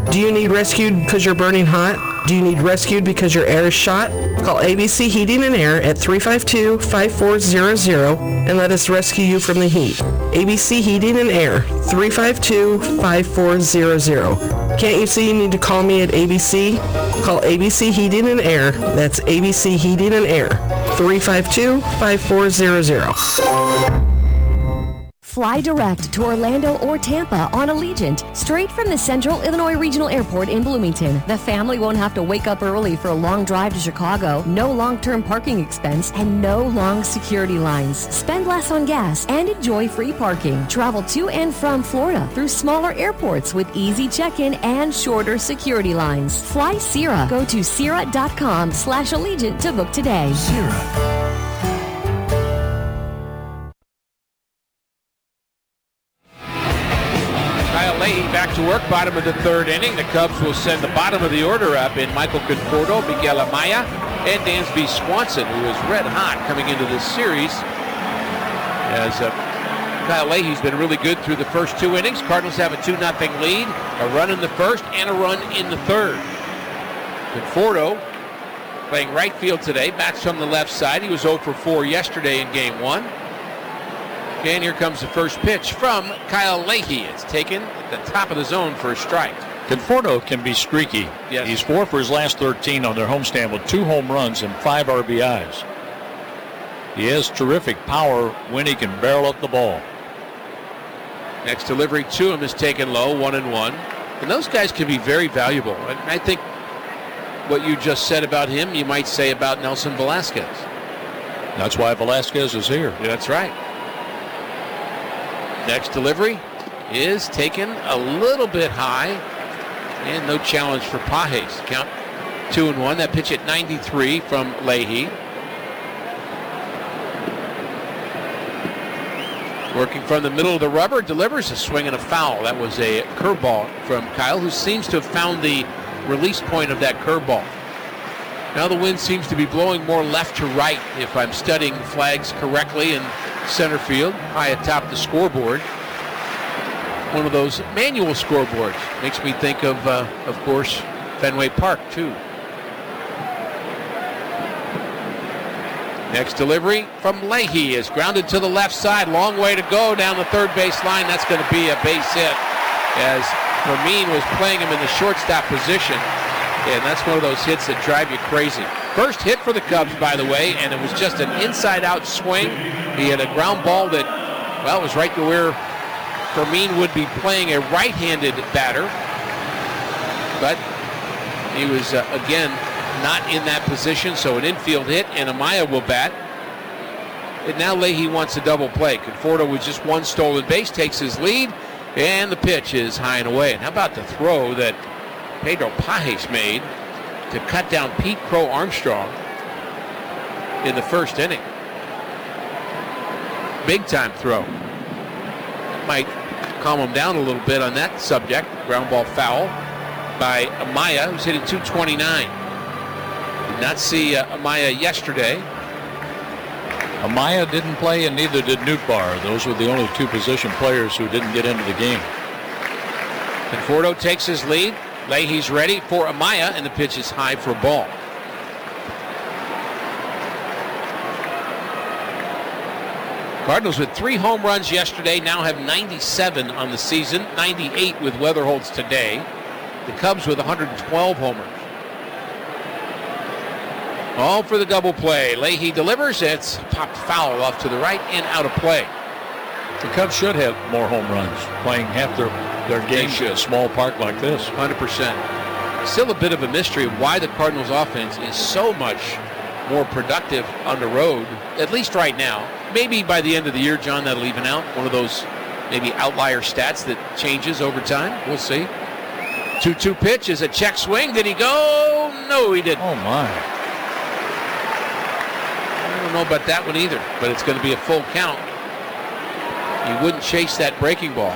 Do you need rescued because you're burning hot? Do you need rescued because your air is shot? Call ABC Heating and Air at 352-5400 and let us rescue you from the heat. ABC Heating and Air, 352-5400. Can't you see you need to call me at ABC? Call ABC Heating and Air. That's ABC Heating and Air, 352-5400. Fly direct to Orlando or Tampa on Allegiant, straight from the Central Illinois Regional Airport in Bloomington. The family won't have to wake up early for a long drive to Chicago, no long-term parking expense, and no long security lines. Spend less on gas and enjoy free parking. Travel to and from Florida through smaller airports with easy check-in and shorter security lines. Fly Sierra. Go to Sierra.com/Allegiant to book today. Sierra. Back to work, bottom of the third inning. The Cubs will send the bottom of the order up in Michael Conforto, Miguel Amaya, and Dansby Swanson, who is red hot coming into this series. As Kyle Leahy's been really good through the first two innings. Cardinals have a 2-0 lead, a run in the first and a run in the third. Conforto playing right field today, bats from the left side. He was 0 for 4 yesterday in game one. And here comes the first pitch from Kyle Leahy. It's taken at the top of the zone for a strike. Conforto can be streaky. Yes. He's 4 for his last 13 on their homestand with 2 home runs and 5 RBIs. He has terrific power when he can barrel up the ball. Next delivery to him is taken low, 1-1. And those guys can be very valuable. And I think what you just said about him, you might say about Nelson Velasquez. That's why Velasquez is here. Yeah, that's right. Next delivery is taken a little bit high, and no challenge for Pages. Count 2-1. That pitch at 93 from Leahy. Working from the middle of the rubber, delivers a swing and a foul. That was a curveball from Kyle, who seems to have found the release point of that curveball. Now the wind seems to be blowing more left to right, if I'm studying flags correctly, in center field, high atop the scoreboard. One of those manual scoreboards. Makes me think of course, Fenway Park, too. Next delivery from Leahy is grounded to the left side. Long way to go down the third base line. That's going to be a base hit, as Fermin was playing him in the shortstop position. And that's one of those hits that drive you crazy. First hit for the Cubs, by the way, and it was just an inside-out swing. He had a ground ball that, well, it was right to where Fermin would be playing a right-handed batter. But he was, again, not in that position, so an infield hit, and Amaya will bat. And now Leahy wants a double play. Conforto with just one stolen base takes his lead, and the pitch is high and away. And how about the throw that Pedro Pages made to cut down Pete Crow Armstrong in the first inning? Big time throw. Might calm him down a little bit on that subject. Ground ball foul by Amaya, who's hitting .229. Did not see Amaya yesterday. Amaya didn't play, and neither did Nootbaar. Those were the only two position players who didn't get into the game. Conforto takes his lead. Leahy's ready for Amaya, and the pitch is high for a ball. Cardinals with 3 home runs yesterday now have 97 on the season, 98 with Weatherholtz today. The Cubs with 112 homers. All for the double play. Leahy delivers. It's popped foul off to the right and out of play. The Cubs should have more home runs, playing half their games at a small park like this. 100%. Still a bit of a mystery of why the Cardinals offense is so much more productive on the road, at least right now. Maybe by the end of the year, John, that'll even out. One of those maybe outlier stats that changes over time. We'll see. 2-2 pitch is a check swing. Did he go? No, he didn't. Oh, my. I don't know about that one either, but it's going to be a full count. He wouldn't chase that breaking ball.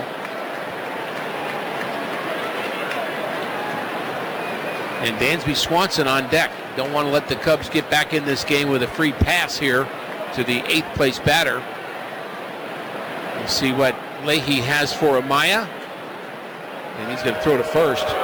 And Dansby Swanson on deck. Don't want to let the Cubs get back in this game with a free pass here to the 8th place batter. We'll see what Leahy has for Amaya. And he's going to throw to first.